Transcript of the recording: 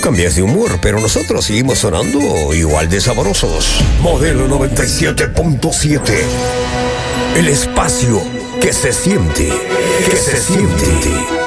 cambias de humor, pero nosotros seguimos sonando igual de sabrosos. Modelo 97.7. El espacio que se siente.